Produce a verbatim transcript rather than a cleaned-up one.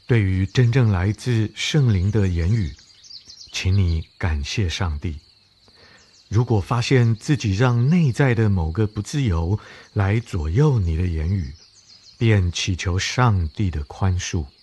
对于真正来自圣灵的言语，请你感谢上帝。如果发现自己让内在的某个不自由来左右你的言语，便祈求上帝的宽恕。